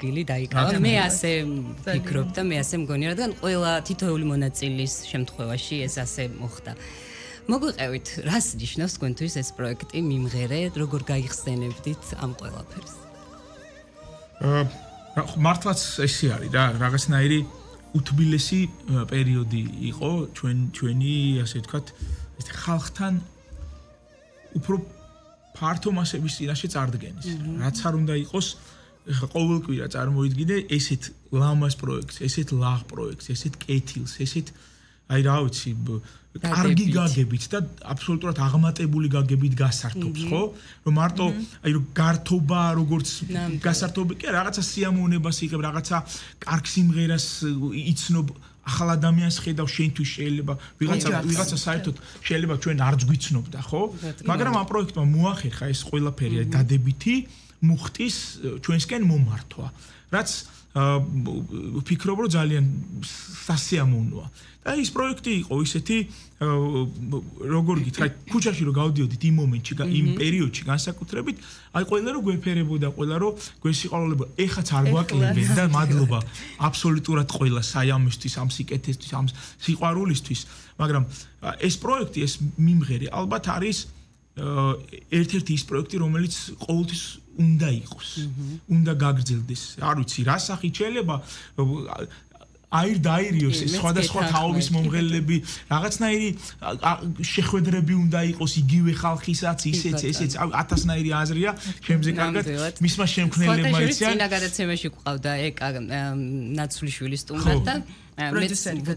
ადგილი დაიკავა. მე ასე ვფიქრობ და მე ასე მგონია, რადგან ყველა თითოეული მონაწილის შემთხვევაში ეს ასე მოხდა. მოგვიყევით, რას ნიშნავს თქვენთვის ეს პროექტი მიმღერე, როგორ გაიხსენებდით ამ ყველაფერს? მართლაც ესე არის რა, რაღაცნაირი უთბილესი პერიოდი იყო ჩვენი ასე ვთქვათ, ეს ხალხთან უფრო ფართო მასების წინაშე წარდგენის. რაც არ უნდა იყოს, ხა ყოველკვირა წარმოიდგინე ესეთ ლამას პროექტს, ესეთ ლაღ პროექტს, ესეთ კეთილს, ესეთ აი რა ვიცი, კარგი გაგებით და აბსოლუტურად აღმატებული გაგებით გასართობს, ხო? რომ მარტო აი რომ გართობა როგორც გასართობი, კი რაღაცა სიამოვნებას იღებ, რაღაცა კარგ სიმღერას იცნობ, ახალ ადამიანს ხედავ, შენთვის შეიძლება ვიღაცა საერთოდ შეიძლება ჩვენ არც გვიცნობდა, ხო? მაგრამ ამ პროექტმა მოახერხა ეს ყველაფერი დადებითი მუხტის ჩვენსკენ მომართვა, რაც ვფიქრობ, რომ ძალიან სასიამოვნოა. და ის პროექტი იყო ისეთი, როგორ გითხრათ, ქუჩაში რომ გავდიოდით იმ მომენტში, იმ პერიოდში განსაკუთრებით, აი ყველა რომ გვეფერებოდა, ყველა რომ გვესიყვარულებოდა, ეხაც არ გვაკლებენ და მადლობა აბსოლუტურად ყველა საიამისთვის, ამ სიკეთესთვის, ამ სიყვარულისთვის, მაგრამ ეს პროექტი, ეს მიმღერე ალბათ არის ერთ-ერთი ის პროექტი, რომელიც ყოველთვის უნდა იყოს, უნდა გაგრძელდეს. არ ვიცი, რა სახით შეიძლება დაირიოს სხვადასხვა თაობის მომღერლები, რაღაცნაირი შეხვედრები უნდა იყოს იგივე ხალხისაც, ისეც, ესეც, ათასნაირი აზრია, შემზე კარგად მისმა შემქმნელებმა იციან. წინა გადაცემაში გვყავდა ეკა ნაცვლიშვილის სტუმრად და მეც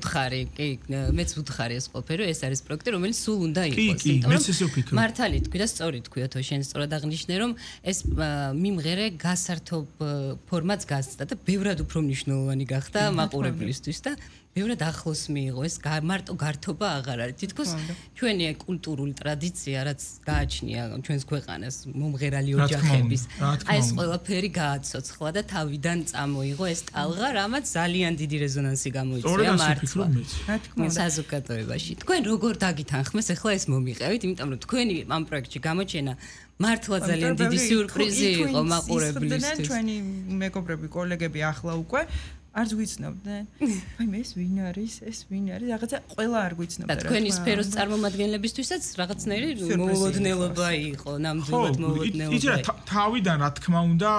ვუთხარი ეს ყოფილი, ეს არის პროექტი, რომელიც სულ უნდა იყოს. მართალი თქვი და სწორი თქვიო, შენ სწორად აღნიშნე, რომ ეს მიმღერე გასართობ ფორმატს გასცდა და ბევრად უფრო მნიშვნელოვანი გახდა მაყურებლისთვის და ბევრად ახლოს მიიღო. ეს მარტო გართობა აღარ არის. თითქოს ჩვენი კულტურული ტრადიცია, რაც გააჩნია ჩვენს ქვეყანას მომღერალი ოჯახების, აი ეს ყველაფერი გააცოცხლა და თავიდან წამოიღო ეს ტალღა, რამაც ძალიან დიდი რეზონანსი გამოიწვია მართლა. საზოგადოებაში. თქვენ როგორ დაგითანხმეს ახლა ეს მომიყევით, იმიტომ რომ თქვენი ამ პროექტში გამოჩენა მართლა ძალიან დიდი სიურპრიზი იყო მაყურებლისთვის. ჩვენი მეგობრები, კოლეგები ახლა უკვე არც ვიცნობდნენ. აი მე ეს ვინ არის, რაღაცა ყველა არ გვიცნობდა რა. და თქვენი სფეროს წარმომადგენლებისთვისაც რაღაცნაირი მოულოდნელობა იყო, ნამდვილად მოულოდნელობა. იცი რა, თავიდან რა თქმა უნდა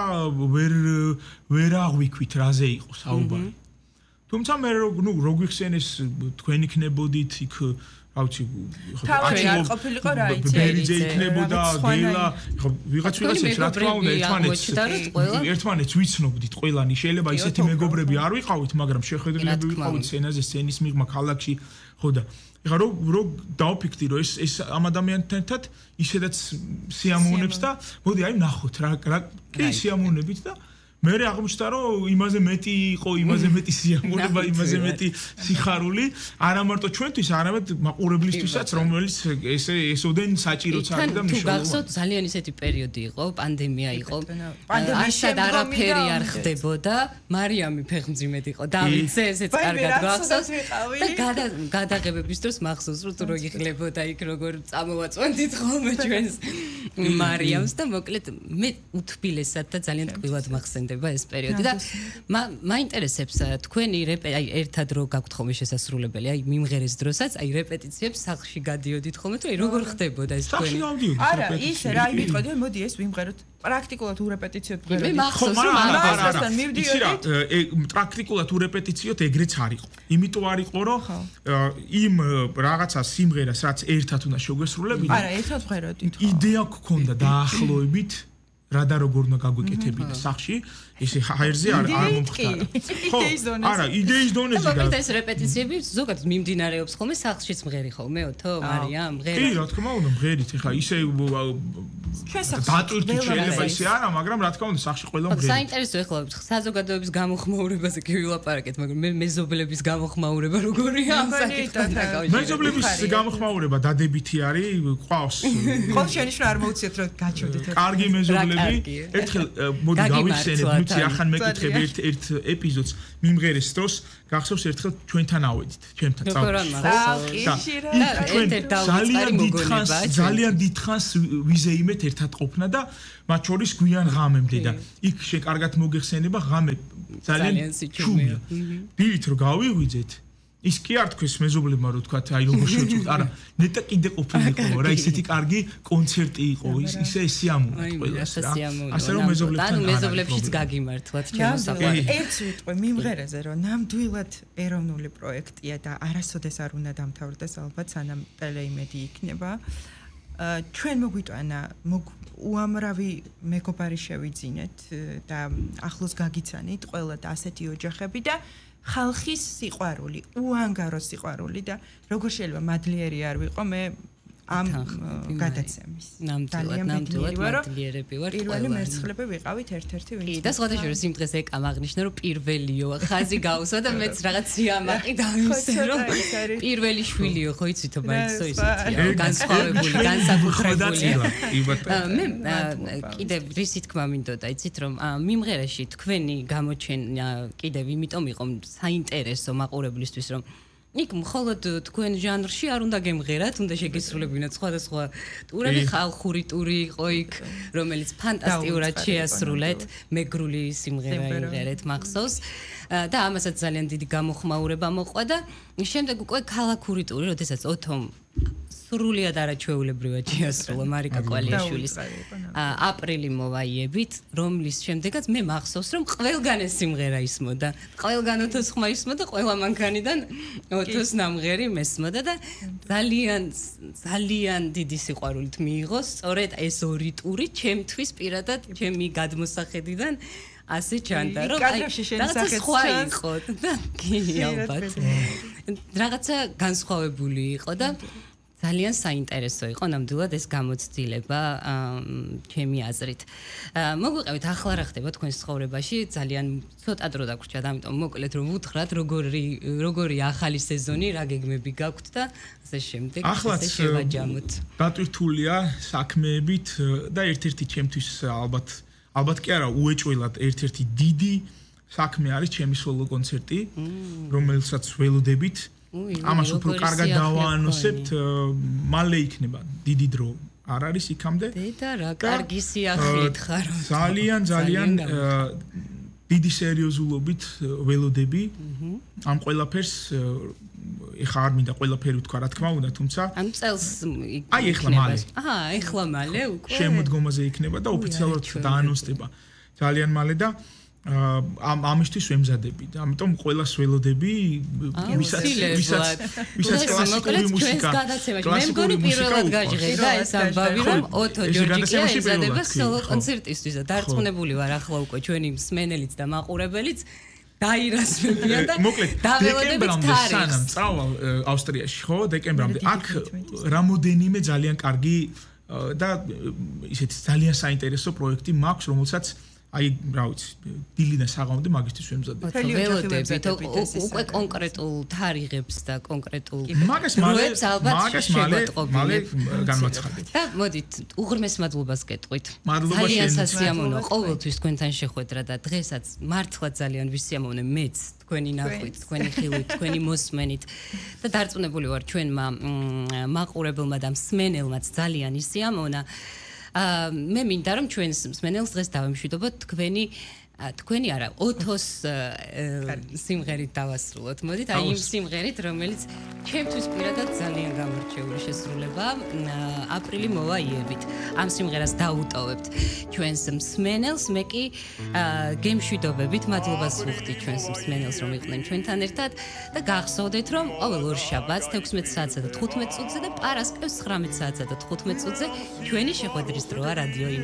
ვერ აღვიქვით რაზე იყო საუბარი. თუმცა მე რო გვიხსენეს თქვენ იქნებოდით იქ რა ვიცი, თავი არ ყოფილიყო რა იცი. ბერიძე იქნებოდა, გელა, ხო ვიღაცას რა თქმა უნდა ერთმანეთს ვიცნობდით ყველანი, შეიძლება ისეთი მეგობრები არ ვიყავით, მაგრამ შეხვედრილები ვიყავით სცენაზე, სცენის მიღმა ქალაქში, ხო და ეხლა რო დავფიქრდი, რომ ეს ამ ადამიანთან ერთად ისედაც სიამოვნებს და მოდი აი ნახოთ რა კი სიამოვნებით და მე აღმოჩნდა რომ იმაზე მეტი იყო, იმაზე მეტი სიამოვნება, იმაზე მეტი სიხარული, არა მარტო ჩვენთვის, არამედ მაყურებლისთვისაც, რომელიც ესოდენ საჭიროც არის და მნიშვნელოვანია. თუ გახსოვთ, ძალიან ისეთი პერიოდი იყო, პანდემია იყო. არასად არაფერი არ ხდებოდა, მარიამი ფეხმძიმედ იყო, დავიცე ესეც კარგად გახსოვს. და გადაღებების დროს მახსოვს, რომ თუ რო იღლებოდა იქ როგორ წამოვაწვენდით ხოლმე ჩვენს მარიამს და მოკლედ მე უთბილესად და ძალიან ტკბილად მახსენდება ეს პერიოდი და მაინტერესებს თქვენი აი ერთად რო გაქვთ ხოლმე შესასრულებელი აი მიმღერეს დროსაც აი რეპეტიციებს სახლში გადიოდით ხოლმე თუ აი როგორ ხდებოდა ეს თქვენი არა ისე რა ვიტყოდი მოდი ეს ვიმღეროთ პრაქტიკულად ურეპეტიციოთ ვღეროდი მე მახსოვს რომ მასთან მივდიოდით პრაქტიკულად ურეპეტიციოთ ეგრეც არ იყო იმიტომ არ იყო რომ იმ რაღაცა სიმღერას რაც ერთად უნდა შეგვესრულებინა არა ერთად ვღეროდით იდეა გქონდა დაახლოებით რა და როგორ უნდა გაგვეკეთებინა სახში ესე ჰაერზე არ მომხდარა ხო არა იდეის დონეზე და ეს რეპეტიციები ზოგადად მიმდინარეობს ხოლმე სახლშიც მღერი ხოლმეოთო მარიამ მღერი კი რა თქმა უნდა მღერით ეხლა ისე დატვირთით შეიძლება ისე არა მაგრამ რა თქმა უნდა სახლში ყველა მღერი საინტერესო ეხლა საზოგადოების გამოხმაურებაზე კი ვილაპარაკეთ მაგრამ მე მეზობლების გამოხმაურება როგორია ამ საკითხთან დაკავშირებით მეზობლების გამოხმაურება დადებითი არის ყავს ხო შენიშნა არ მოუციეთ რომ გაჩვდეთ კარგი მეზობლები ერთხელ მოდი გავიხსენებ, ნუცი ახან მეკითხები ერთ ეპიზოდს მიმღერეს დროს გახსოვს ერთხელ ჩვენთან ავედით, ჩემთან ძალიან დიდხანს ვიზეიმეთ ერთად ყოფნა და მათ შორის გვიან ღამემდე და იქ შენ კარგად მოგეხსენება ღამე ძალიან ჩუმია. პირით რო გავიღვიძეთ ის კი არ თქვეს მეზობლებმა რო თქვა აი როგორ შევწუხთ არა ნეტა კიდე ყოფილიყო რა ისეთი კარგი კონცერტი იყო ისე სიამოვნებდა ყველას რა ასე რომ მეზობლებშიც გაგიმართლათ ჩემოსაყვარი ერთს ვიტყვი მიმღერეზე რომ ნამდვილად ეროვნული პროექტია და არასოდეს არ უნდა დამთავრდეს ალბათ სანამ ტელეიმედი იქნება ჩვენ მოგვიტანა უამრავი მეგობარი შევიძინეთ და ახლოს გაგიცანით ყველა და ასეთი ოჯახები და ხალხის სიყვარული, უანგარო სიყვარული და როგორ შეიძლება მადლიერი არ ვიყო მე ამ გადაცემის. ნამდვილად მადლიერები ვარ. პირველი მერცხლები ვიყავით ერთ-ერთი ვინც. კი და სხვადასხვა სიმდღეს ეკამ აღნიშნა რომ პირველიო ხაზი გაუსვა და მეც რაღაც სიამაყი დავისე რომ პირველი შვილიო ხო იცითო მაინცო ისეთია განსხვავებული, განსაკუთრებული. მე კიდევ რისი თქმა მინდოდა იცით რომ მიმღერაში თქვენი გამოჩენა კიდევ იმიტომ იყო საინტერესო მაყურებლისთვის რომ იქ მხოლოდ თქვენ ჟანრში არ უნდა გემღერათ, უნდა შეგესრულებინათ სხვადასხვა ტურები, ხალხური ტური იყო იქ, რომელიც ფანტასტიკურად შეასრულეთ, მეგრული სიმღერა იღერეთ მახსოვს და ამასაც ძალიან დიდი გამოხმაურება მოყვა და შემდეგ უკვე ქალაქური ტური, როდესაც ოთომ სრულიად არაჩვეულებრივად შეასრულა მარიკა კვალიაშვილის აპრილი მოვაიებით, რომლის შემდეგაც მე მახსოვს რომ ყველგან ეს სიმღერა ისმოდა. ყველგან ოთოს ხმა ისმოდა, ყველა მანქანიდან ოთოს ნამღერი მესმოდა და ძალიან დიდი სიყვარულით მიიღო სწორედ ეს ორი ტური ჩემთვის პირადად ჩემი გადმოსახედიდან ასე ჩანდა რომ რაღაცა სხვა იყო და კი ალბათ რაღაცა განსხვავებული იყო და ძალიან საინტერესო იყო ნამდვილად ეს გამოცდილება ჩემი აზრით. მოგვიყევით ახლა რა ხდება თქვენს ცხოვრებაში, ძალიან ცოტა დრო დაგვრჩათ, ამიტომ მოკლედ რომ უთხრათ როგორი ახალი სეზონი, რა გეგმები გაქვთ და ასე შემდეგ, ასე შევაჯამოთ. დატვირთულია საქმეებით და ერთ-ერთი ჩემთვის ალბათ კი არა უეჭველად ერთ-ერთი დიდი საქმე არის ჩემი სოლო კონცერტი, რომელსაც ველოდებით ამას უფრო კარგად დავაანონსებთ, მალე იქნება დიდი დრო. არ არის იქამდე? და რა კარგი სიახლით ხარ. ძალიან დიდი სერიოზულობით ველოდები ამ ყველაფერს ეხა არ მინდა ყველაფერი ვთქვა რა თქმა უნდა, თუმცა ან წელს აი ეხლა მალე. ეხლა მალე უკვე შემოდგომაზე იქნება და ოფიციალურად დაანონსდება ძალიან მალე და ამისთვის ვემზადები და ამიტომ ყველას ველოდები ვისაც კლასიკური მუსიკა მე მგონი პირველად გაჟღერდა ეს ამბავი რომ ოტო ჯორჯიკია ეზადება სოლო კონცერტისთვის და დარწმუნებული ვარ ახლა უკვე ჩვენი მსმენელიც და მაყურებელიც დაირასმებიან და დაველოდებით თარიღს სანამ წავალ ავსტრიაში ხო დეკემბრამდე აქ რამოდენიმე ძალიან კარგი და ისეთი ძალიან საინტერესო პროექტი მაქვს რომელსაც აი რა ვიცი დილიდან საღამომდე მაგისტრის ვემზადებ. ველოდებით უკვე კონკრეტულ თარიღებს და კონკრეტულ მაგას მალე განვაცხადებ. და მოდით უღრმეს მადლობას გეტყვით. მადლობა შენ. ძალიან სასიამოვნოა ყოველთვის თქვენთან შეხვედრა და დღესაც მართლა ძალიან ვისიამოვნე მეც თქვენი ნახვით, თქვენი ხილვით, თქვენი მოსმენით და დარწმუნებული ვარ ჩვენმა მაყურებელმა და მსმენელმაც ძალიან ისიამოვნა. მე მინდა რომ ჩვენს მსმენელს დღეს დავემშვიდობოთ თქვენი არა ოთოს სიმღერით დავასრულოთ. მოდით აი იმ სიმღერით რომელიც ჩემთვის პირადად ძალიან გამორჩეული შესრულებაა აპრილი მოვაიებით. ამ სიმღერას დავუტოვებთ ჩვენს მსმენელს, მე კი გემშვიდობებით მადლობას ვუხდით ჩვენს მსმენელს რომ იყვნენ ჩვენთან ერთად და გახსოვდეთ რომ ყოველ ორ შაბათს 16 საათსა და 15 წუთზე და პარასკევს 19 საათსა და 15 წუთზე ჩვენი შეხვედრის დროა რადიო